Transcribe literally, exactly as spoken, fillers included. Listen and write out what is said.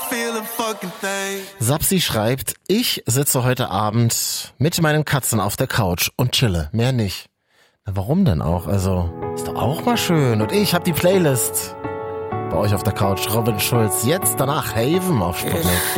Sapsi schreibt, ich sitze heute Abend mit meinen Katzen auf der Couch und chille, mehr nicht. Na, warum denn auch? Also, ist doch auch mal schön. Und ich hab die Playlist bei euch auf der Couch. Robin Schulz, jetzt danach Haven auf Sputnik.